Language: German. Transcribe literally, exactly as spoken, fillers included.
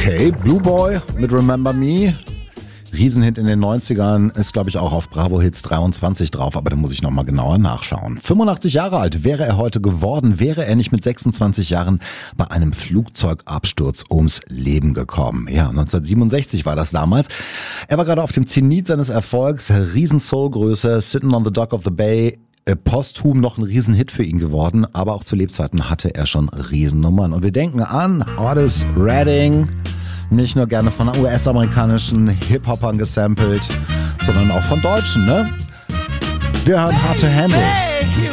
Okay, Blue Boy mit Remember Me. Riesenhit in den neunzigern, ist glaube ich auch auf Bravo Hits dreiundzwanzig drauf, aber da muss ich nochmal genauer nachschauen. fünfundachtzig Jahre alt wäre er heute geworden, wäre er nicht mit sechsundzwanzig Jahren bei einem Flugzeugabsturz ums Leben gekommen. Ja, neunzehnhundertsiebenundsechzig war das damals. Er war gerade auf dem Zenit seines Erfolgs, riesen Soulgröße, Sitting on the Dock of the Bay. Posthum noch ein Riesenhit für ihn geworden, aber auch zu Lebzeiten hatte er schon Riesennummern. Und wir denken an Otis Redding, nicht nur gerne von U S-amerikanischen Hip-Hopern gesampelt, sondern auch von Deutschen, ne? Wir hören Hard to Handle. Hey,